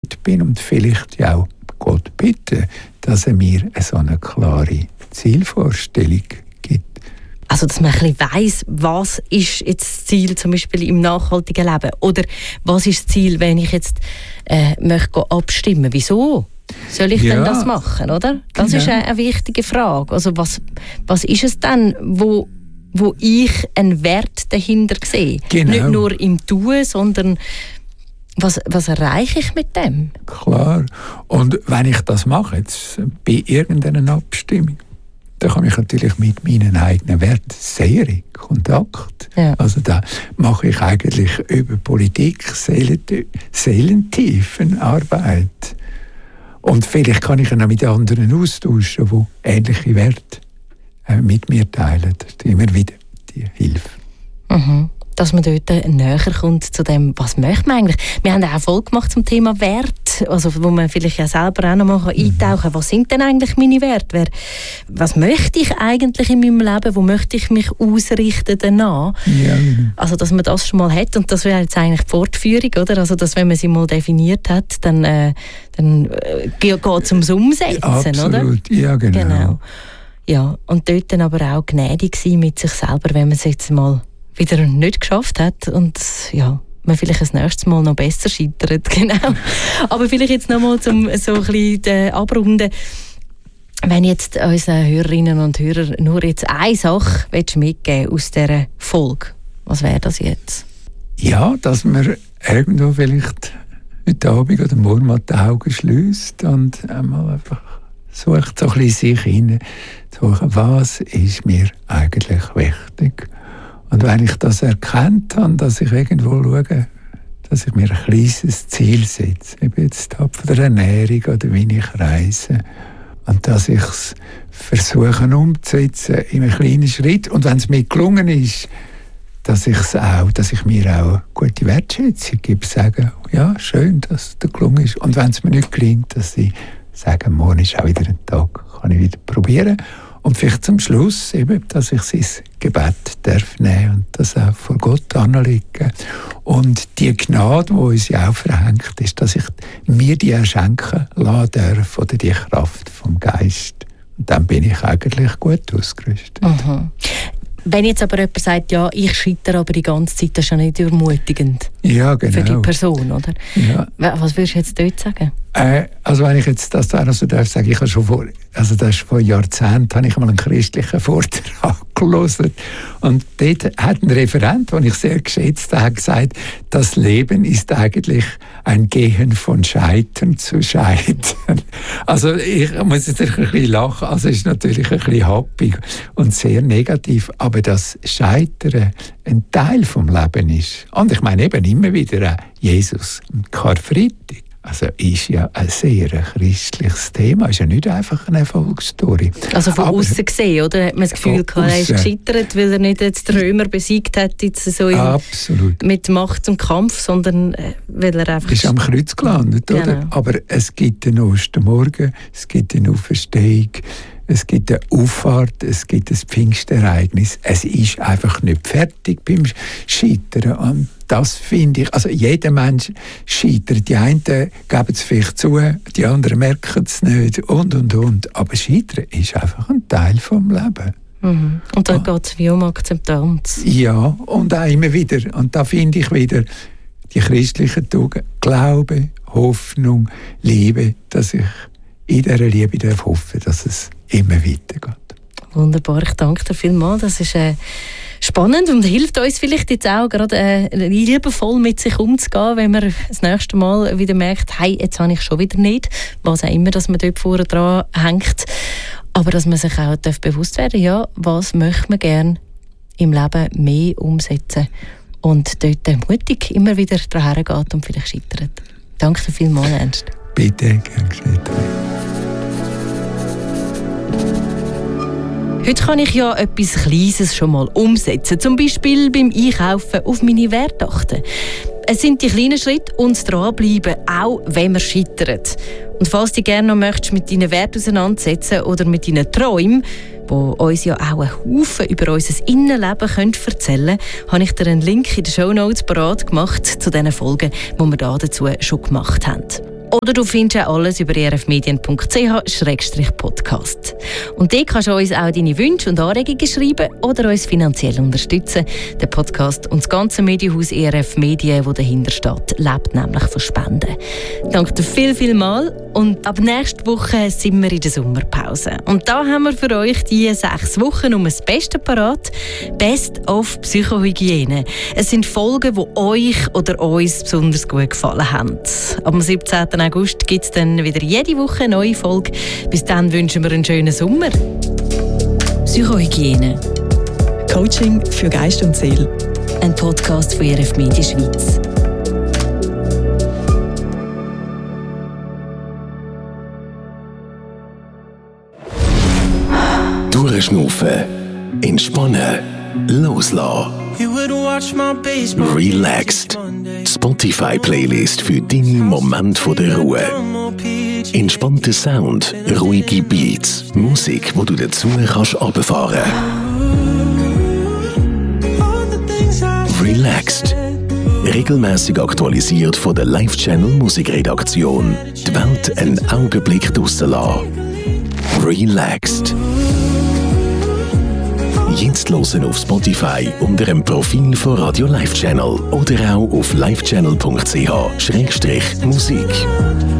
bin und vielleicht ja auch Gott bitten, dass er mir so eine klare Zielvorstellung gibt. Also, dass man ein bisschen weiss, was ist jetzt das Ziel zum Beispiel im nachhaltigen Leben? Oder was ist das Ziel, wenn ich jetzt möchte abstimmen? Wieso soll ich denn das machen, oder? Das ist eine wichtige Frage. Also, was ist es denn, wo ich einen Wert dahinter sehe? Genau. Nicht nur im Tun, sondern was erreiche ich mit dem? Klar. Und wenn ich das mache, jetzt bei irgendeiner Abstimmung, dann komme ich natürlich mit meinen eigenen Werten sehr in Kontakt. Ja. Also da mache ich eigentlich über Politik seelentiefen Arbeit. Und vielleicht kann ich ihn auch mit anderen austauschen, die ähnliche Werte mit mir teilen. Das ist immer wieder die Hilfe. Mhm. Dass man dort näher kommt zu dem, was möchte man eigentlich. Wir haben auch eine Folge gemacht zum Thema Wert, also wo man vielleicht ja selber auch noch mal eintauchen kann. Was sind denn eigentlich meine Werte? Was möchte ich eigentlich in meinem Leben? Wo möchte ich mich ausrichten danach? Ja. Also, dass man das schon mal hat, und das wäre jetzt eigentlich die Fortführung, oder? Also, dass wenn man sie mal definiert hat, dann geht es ums Umsetzen, Absolut. oder? Ja, genau. Ja, und dort dann aber auch gnädig sein mit sich selber, wenn man es jetzt mal wieder nicht geschafft hat und ja, man vielleicht das nächste Mal noch besser scheitert. Genau. Aber vielleicht jetzt noch mal zum so ein bisschen abrunden. Wenn jetzt unseren Hörerinnen und Hörern nur jetzt eine Sache mitgeben aus dieser Folge, was wäre das jetzt? Ja, dass man irgendwo vielleicht heute Abend oder morgen mal die Augen schliesst und einmal einfach sucht so ein bisschen sich hinein, was ist mir eigentlich wichtig. Und wenn ich das erkannt habe, dass ich irgendwo schaue, dass ich mir ein kleines Ziel setze, eben jetzt von der Ernährung oder wie ich reise, und dass ich es versuche umzusetzen in einem kleinen Schritt. Und wenn es mir gelungen ist, dass ich mir auch gute Wertschätzung gebe, sage, ja, schön, dass es dir gelungen ist. Und wenn es mir nicht gelingt, dass ich sage, morgen ist auch wieder ein Tag, kann ich wieder probieren. Und vielleicht zum Schluss eben, dass ich sein Gebet darf nehmen und das auch vor Gott anlegen. Und die Gnade, die uns ja auch verhängt, ist, dass ich mir die schenken lassen darf oder die Kraft vom Geist. Und dann bin ich eigentlich gut ausgerüstet. Mhm. Wenn jetzt aber jemand sagt, ja, ich scheitere aber die ganze Zeit, das ist ja nicht ermutigend. Ja, genau. Für die Person, oder? Ja. Was würdest du jetzt dort sagen? Also wenn ich jetzt das also darf sagen, ich habe schon das ist vor Jahrzehnten, habe ich mal einen christlichen Vortrag gelesen. Und dort hat ein Referent, den ich sehr geschätzt habe, gesagt, das Leben ist eigentlich ein Gehen von Scheitern zu Scheitern. Also ich muss jetzt ein bisschen lachen, also es ist natürlich ein bisschen happig und sehr negativ, aber das Scheitern ein Teil vom Leben ist. Und ich meine eben immer wieder Jesus, Karfreitag. Also ist ja ein sehr christliches Thema, ist ja nicht einfach eine Erfolgsstory. Also von außen gesehen, oder? Hat man das Gefühl, er ist gescheitert, weil er nicht jetzt die Römer besiegt hat, jetzt so mit Macht und Kampf, sondern weil er einfach... Ist am Kreuz gelandet, genau. Oder? Aber es gibt den Ostermorgen, es gibt eine Auferstehung, es gibt eine Auffahrt, es gibt ein Pfingstereignis. Es ist einfach nicht fertig beim Scheitern. Und das finde ich, also jeder Mensch scheitert. Die einen geben es vielleicht zu, die anderen merken es nicht und. Aber Scheitern ist einfach ein Teil vom Leben. Mhm. Und dann geht es wie um Akzeptanz. Ja, und auch immer wieder. Und da finde ich wieder die christlichen Tugenden, Glaube, Hoffnung, Liebe, dass ich in dieser Liebe darf hoffen, dass es immer weitergeht. Wunderbar, ich danke dir vielmals. Das ist spannend und hilft uns vielleicht jetzt auch gerade liebevoll mit sich umzugehen, wenn man das nächste Mal wieder merkt, hey, jetzt habe ich schon wieder nicht, was auch immer, dass man dort vorne dran hängt. Aber dass man sich auch bewusst werden darf, ja, was möchte man gerne im Leben mehr umsetzen und dort mutig immer wieder daran geht und vielleicht scheitert. Danke dir vielmals, Ernst. Bitte, gern geschehen. Heute kann ich ja etwas Kleines schon mal umsetzen. Zum Beispiel beim Einkaufen auf meine Werte achten. Es sind die kleinen Schritte und das Dranbleiben, auch wenn man scheitert. Und falls du gerne noch möchtest mit deinen Werten auseinandersetzen oder mit deinen Träumen, die uns ja auch einen Haufen über unser Innenleben erzählen können, habe ich dir einen Link in den Shownotes parat gemacht zu den Folgen, die wir dazu schon gemacht haben. Oder du findest auch alles über erfmedien.ch/podcast. Und dort kannst du uns auch deine Wünsche und Anregungen schreiben oder uns finanziell unterstützen. Der Podcast und das ganze Medienhaus ERF Medien, das dahinter steht, lebt nämlich von Spenden. Danke dir viel mal. Und ab nächster Woche sind wir in der Sommerpause. Und da haben wir für euch die 6 Wochen um das Beste parat. Best of Psychohygiene. Es sind Folgen, die euch oder uns besonders gut gefallen haben. Am 17. August gibt es dann wieder jede Woche eine neue Folge. Bis dann wünschen wir einen schönen Sommer. Psychohygiene. Coaching für Geist und Seele. Ein Podcast von ERF Medien Schweiz. Durchschnaufen, entspannen, loslassen. Relaxed. Spotify-Playlist für deine Momente der Ruhe. Entspannter Sound, ruhige Beats, Musik, wo du dazu kannst runterfahren. Relaxed. Regelmäßig aktualisiert von der Live-Channel Musikredaktion. Die Welt einen Augenblick draussen lassen. Relaxed. Jetzt hören auf Spotify unter dem Profil von Radio Live Channel oder auch auf livechannel.ch/musik.